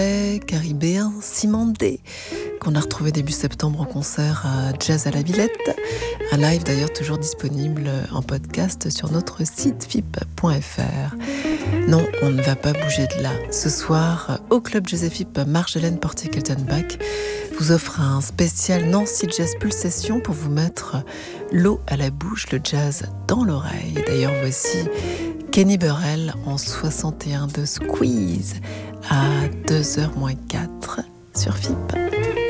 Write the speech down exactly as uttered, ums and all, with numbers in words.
caribéen Cimandé, qu'on a retrouvé début septembre en concert à Jazz à la Villette. Un live d'ailleurs toujours disponible en podcast sur notre site f i p point f r. Non, on ne va pas bouger de là. Ce soir, au Club Jazz F I P, Marjolaine Portier-Keltenbach vous offre un spécial Nancy Jazz Pulsation pour vous mettre l'eau à la bouche, le jazz dans l'oreille. D'ailleurs, voici Kenny Burrell en soixante et un de Squeeze à deux heures moins quatre sur F I P.